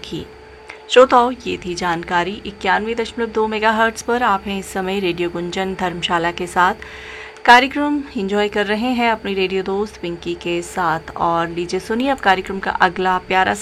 की। श्रोताओं, ये थी जानकारी 91.2 मेगाहर्ट्ज पर। आप हैं इस समय रेडियो गुंजन धर्मशाला के साथ। कार्यक्रम एंजॉय कर रहे हैं अपनी रेडियो दोस्त पिंकी के साथ। और लीजिए सुनिए अब कार्यक्रम का अगला प्यारा